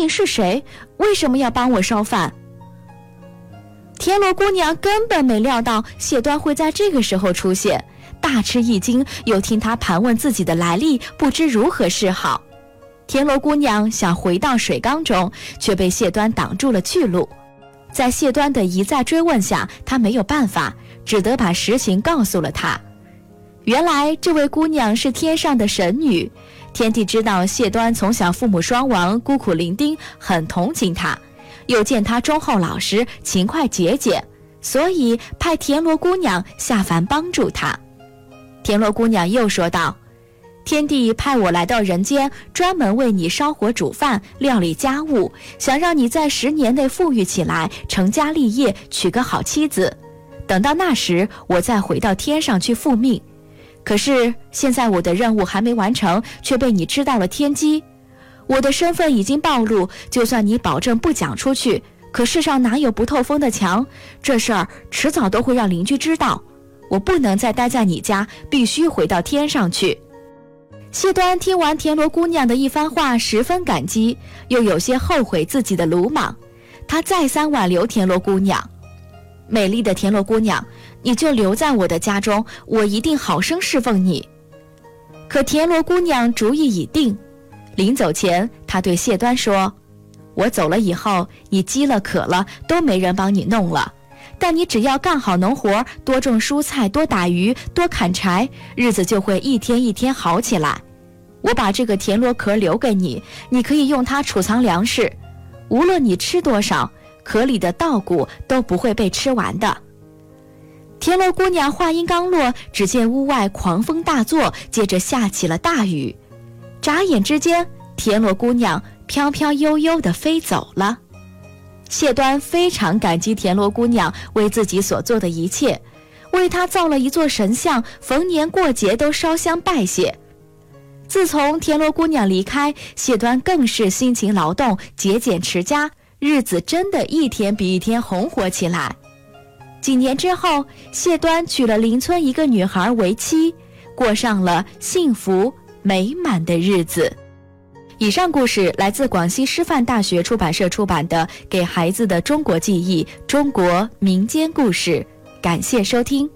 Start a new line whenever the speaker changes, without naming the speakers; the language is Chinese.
竟是谁？为什么要帮我烧饭？田螺姑娘根本没料到谢端会在这个时候出现，大吃一惊，又听他盘问自己的来历，不知如何是好。田螺姑娘想回到水缸中，却被谢端挡住了去路。在谢端的一再追问下，她没有办法，只得把实情告诉了他。原来这位姑娘是天上的神女，天帝知道谢端从小父母双亡，孤苦伶仃，很同情他，又见他忠厚老实，勤快节俭，所以派田螺姑娘下凡帮助他。田螺姑娘又说道：天帝派我来到人间，专门为你烧火煮饭，料理家务，想让你在10年内富裕起来，成家立业，娶个好妻子。等到那时，我再回到天上去复命。可是现在我的任务还没完成，却被你知道了天机。我的身份已经暴露，就算你保证不讲出去，可世上哪有不透风的墙？这事儿迟早都会让邻居知道。我不能再待在你家，必须回到天上去。谢端听完田螺姑娘的一番话，十分感激，又有些后悔自己的鲁莽。他再三挽留田螺姑娘：美丽的田螺姑娘，你就留在我的家中，我一定好生侍奉你。可田螺姑娘主意已定，临走前，她对谢端说：我走了以后，你饥了渴了都没人帮你弄了，但你只要干好农活，多种蔬菜，多打鱼，多砍柴，日子就会一天一天好起来。我把这个田螺壳留给你，你可以用它储藏粮食，无论你吃多少，壳里的稻谷都不会被吃完的。田螺姑娘话音刚落，只见屋外狂风大作，接着下起了大雨。眨眼之间，田螺姑娘飘飘悠悠地飞走了。谢端非常感激田螺姑娘为自己所做的一切，为她造了一座神像，逢年过节都烧香拜谢。自从田螺姑娘离开，谢端更是辛勤劳动，节俭持家，日子真的一天比一天红火起来。几年之后，谢端娶了邻村一个女孩为妻，过上了幸福美满的日子。以上故事来自广西师范大学出版社出版的《给孩子的中国记忆：中国民间故事》，感谢收听。